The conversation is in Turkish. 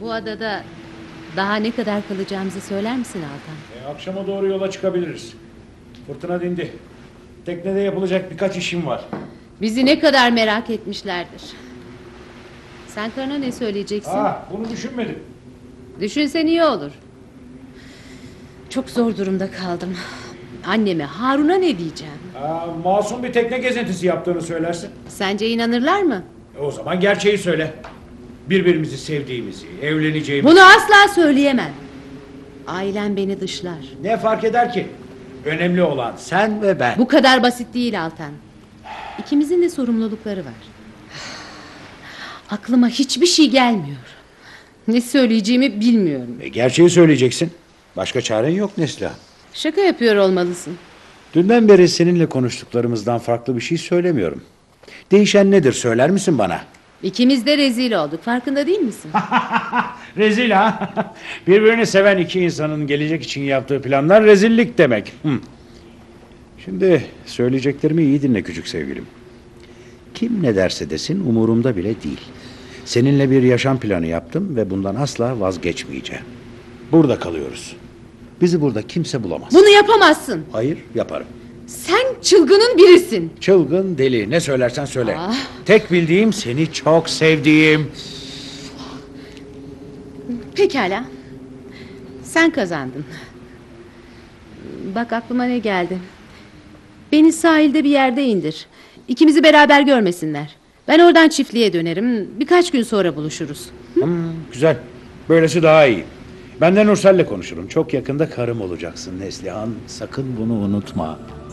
Bu adada daha ne kadar kalacağımızı söyler misin Altan? Akşama doğru yola çıkabiliriz. Fırtına dindi. Teknede yapılacak birkaç işim var. Bizi ne kadar merak etmişlerdir. Sen karına ne söyleyeceksin? Bunu düşünmedim. Düşünsen iyi olur. Çok zor durumda kaldım. Anneme, Harun'a ne diyeceğim? Masum bir tekne gezintisi yaptığını söylersin. Sence inanırlar mı? O zaman gerçeği söyle. Birbirimizi sevdiğimizi, evleneceğimizi. Bunu asla söyleyemem. Ailem beni dışlar. Ne fark eder ki? Önemli olan sen ve ben. Bu kadar basit değil Altan. İkimizin de sorumlulukları var. Aklıma hiçbir şey gelmiyor. Ne söyleyeceğimi bilmiyorum. Gerçeği söyleyeceksin. Başka çaren yok Neslihan. Şaka yapıyor olmalısın. Dünden beri seninle konuştuklarımızdan farklı bir şey söylemiyorum. Değişen nedir söyler misin bana? İkimiz de rezil olduk. Farkında değil misin? Rezil ha? Birbirini seven iki insanın gelecek için yaptığı planlar rezillik demek. Şimdi söyleyeceklerimi iyi dinle küçük sevgilim. Kim ne derse desin umurumda bile değil. Seninle bir yaşam planı yaptım ve bundan asla vazgeçmeyeceğim. Burada kalıyoruz. Bizi burada kimse bulamaz. Bunu yapamazsın. Hayır, yaparım. Sen çılgının birisin. Çılgın, deli, ne söylersen söyle. Ah. Tek bildiğim seni çok sevdiğim. Pekala. Sen kazandın. Bak aklıma ne geldi. Beni sahilde bir yerde indir. İkimizi beraber görmesinler. Ben oradan çiftliğe dönerim. Birkaç gün sonra buluşuruz. Güzel. Böylesi daha iyi. Ben de Nursel'le konuşurum. Çok yakında karım olacaksın Neslihan. Sakın bunu unutma.